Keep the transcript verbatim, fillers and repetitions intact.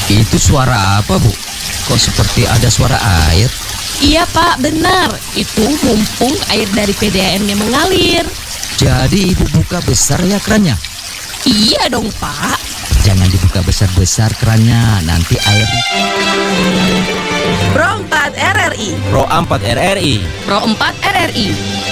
Itu suara apa, Bu? Kok seperti ada suara air? Iya Pak, benar. Itu mumpung air dari P D A M-nya mengalir. Jadi Ibu buka besar ya kerannya? Iya dong Pak. Jangan dibuka besar-besar kerannya, nanti air. Pro empat R R I. Pro empat R R I. Pro empat R R I.